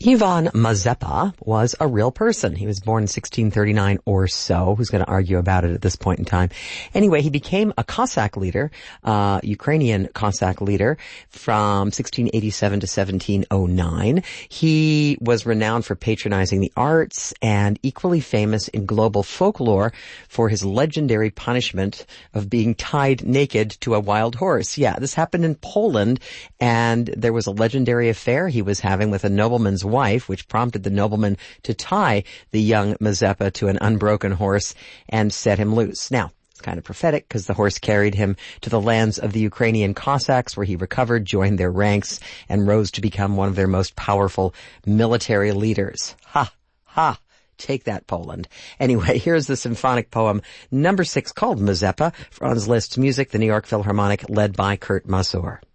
Ivan Mazepa was a real person. He was born in 1639 or so. Who's going to argue about it at this point in time? Anyway, he became a Cossack leader, Ukrainian Cossack leader from 1687 to 1709. He was renowned for patronizing the arts and equally famous in global folklore for his legendary punishment of being tied naked to a wild horse. Yeah, this happened in Poland, and there was a legendary affair he was having with a nobleman's wife, which prompted the nobleman to tie the young Mazepa to an unbroken horse and set him loose. Now, it's kind of prophetic because the horse carried him to the lands of the Ukrainian Cossacks, where he recovered, joined their ranks, and rose to become one of their most powerful military leaders. Ha! Ha! Take that, Poland. Anyway, here's the symphonic poem number 6 called Mazepa. Franz Liszt's music, the New York Philharmonic, led by Kurt Masur.